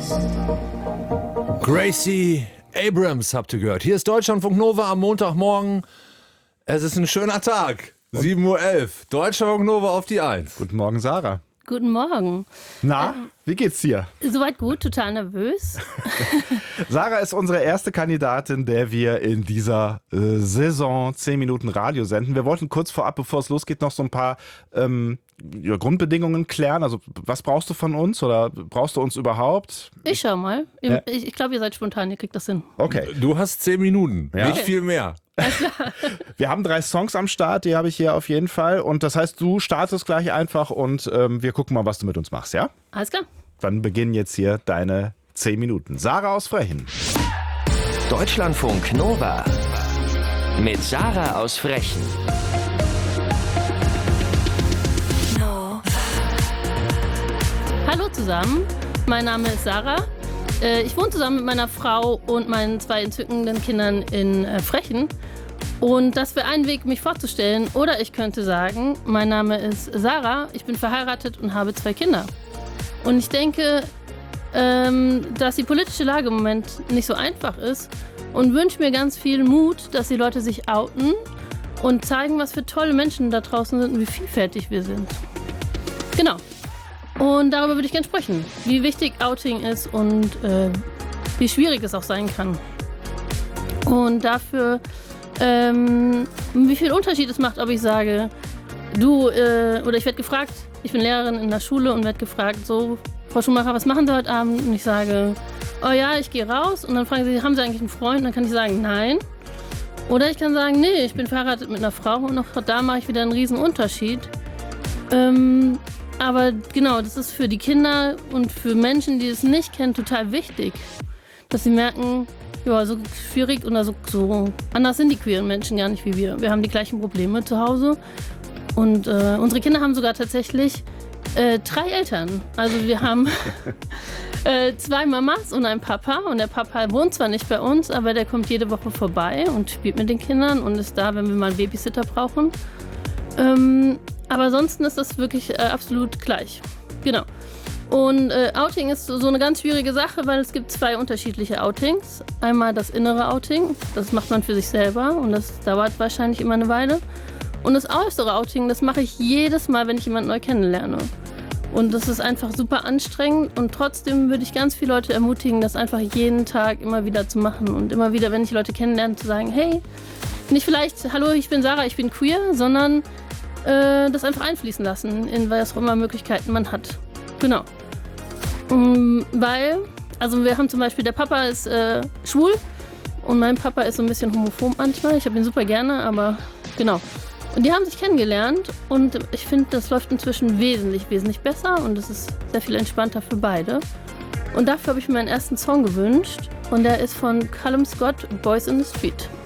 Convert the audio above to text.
Gracie Abrams habt ihr gehört. Hier ist Deutschlandfunk Nova am Montagmorgen. Es ist ein schöner Tag. 7:11 Uhr. Deutschlandfunk Nova auf die 1. Guten Morgen, Sarah. Guten Morgen. Na, wie geht's dir? Soweit gut, total nervös. Sarah ist unsere erste Kandidatin, der wir in dieser Saison 10 Minuten Radio senden. Wir wollten kurz vorab, bevor es losgeht, noch so ein paar Grundbedingungen klären. Also was brauchst du von uns oder brauchst du uns überhaupt? Ich schau mal. Ja. Ich glaube, ihr seid spontan, ihr kriegt das hin. Okay. Du hast 10 Minuten, Ja. nicht viel mehr. Wir haben 3 Songs am Start, die habe ich hier auf jeden Fall. Und das heißt, du startest gleich einfach und wir gucken mal, was du mit uns machst, ja? Alles klar. Dann beginnen jetzt hier deine 10 Minuten. Sarah aus Frechen. Deutschlandfunk Nova mit Sarah aus Frechen. Hallo zusammen, mein Name ist Sarah. Ich wohne zusammen mit meiner Frau und meinen 2 entzückenden Kindern in Frechen. Und das wäre ein Weg, mich vorzustellen. Oder ich könnte sagen, mein Name ist Sarah, ich bin verheiratet und habe 2 Kinder. Und ich denke, dass die politische Lage im Moment nicht so einfach ist und wünsche mir ganz viel Mut, dass die Leute sich outen und zeigen, was für tolle Menschen da draußen sind und wie vielfältig wir sind. Genau. Und darüber würde ich gerne sprechen, wie wichtig Outing ist und wie schwierig es auch sein kann. Und dafür, wie viel Unterschied es macht, ob ich sage, du, oder ich werde gefragt, ich bin Lehrerin in der Schule und werde gefragt, so, Frau Schumacher, was machen Sie heute Abend? Und ich sage, oh ja, ich gehe raus. Und dann fragen sie, haben Sie eigentlich einen Freund? Und dann kann ich sagen, nein. Oder ich kann sagen, nee, ich bin verheiratet mit einer Frau und auch da mache ich wieder einen riesen Unterschied. Aber genau, das ist für die Kinder und für Menschen, die es nicht kennen, total wichtig, dass sie merken, ja, so schwierig oder so anders sind die queeren Menschen gar nicht wie wir. Wir haben die gleichen Probleme zu Hause und unsere Kinder haben sogar tatsächlich 3 Eltern. Also wir haben 2 Mamas und einen Papa und der Papa wohnt zwar nicht bei uns, aber der kommt jede Woche vorbei und spielt mit den Kindern und ist da, wenn wir mal einen Babysitter brauchen. Aber ansonsten ist das wirklich absolut gleich. Genau. Und Outing ist so eine ganz schwierige Sache, weil es gibt 2 unterschiedliche Outings. Einmal das innere Outing, das macht man für sich selber und das dauert wahrscheinlich immer eine Weile. Und das äußere Outing, das mache ich jedes Mal, wenn ich jemanden neu kennenlerne. Und das ist einfach super anstrengend und trotzdem würde ich ganz viele Leute ermutigen, das einfach jeden Tag immer wieder zu machen und immer wieder, wenn ich Leute kennenlerne, zu sagen, hey, nicht vielleicht, hallo, ich bin Sarah, ich bin queer, sondern das einfach einfließen lassen, in was auch immer Möglichkeiten man hat. Genau. Weil, also wir haben zum Beispiel, der Papa ist schwul und mein Papa ist so ein bisschen homophob manchmal. Ich habe ihn super gerne, aber genau. Und die haben sich kennengelernt und ich finde, das läuft inzwischen wesentlich besser und es ist sehr viel entspannter für beide. Und dafür habe ich mir meinen ersten Song gewünscht und der ist von Callum Scott, Boys in the Street.